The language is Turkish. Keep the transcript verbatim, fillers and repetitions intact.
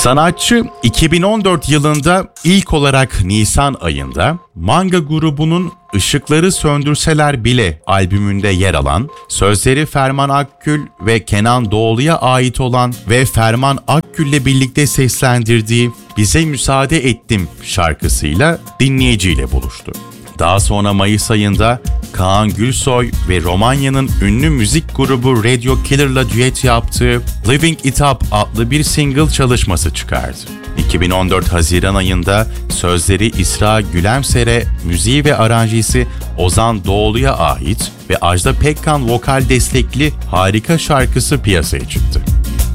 Sanatçı iki bin on dört yılında ilk olarak Nisan ayında Manga grubunun Işıkları Söndürseler Bile albümünde yer alan, sözleri Ferman Akgül ve Kenan Doğulu'ya ait olan ve Ferman Akgül'le birlikte seslendirdiği Bize Müsaade Ettim şarkısıyla dinleyiciyle buluştu. Daha sonra Mayıs ayında Kaan Gülsoy ve Romanya'nın ünlü müzik grubu Radio Killer'la düet yaptığı Living It Up adlı bir single çalışması çıkardı. iki bin on dört Haziran ayında sözleri İsra Gülemser'e, müziği ve aranjesi Ozan Doğulu'ya ait ve Ajda Pekkan vokal destekli Harika şarkısı piyasaya çıktı.